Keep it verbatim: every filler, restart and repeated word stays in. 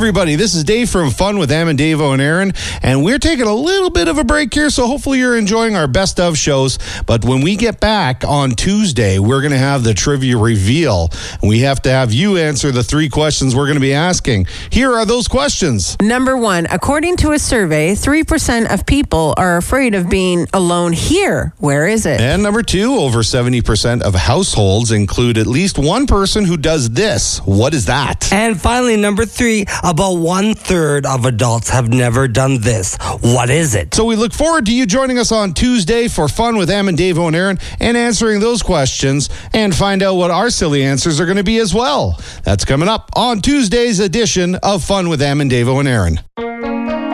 everybody. This is Dave from Fun with Am and Davo and Aaron, and we're taking a little bit of a break here, so hopefully you're enjoying our best of shows. But when we get back on Tuesday, we're going to have the trivia reveal, and we have to have you answer the three questions we're going to be asking. Here are those questions. Number one, according to a survey, three percent of people are afraid of being alone here. Where is it? And number two, over seventy percent of households include at least one person who does this. What is that? And finally, number three, about one third of adults have never done this. What is it? So we look forward to you joining us on Tuesday for Fun with Am and Davo and Aaron and answering those questions and find out what our silly answers are going to be as well. That's coming up on Tuesday's edition of Fun with Am and Davo and Aaron.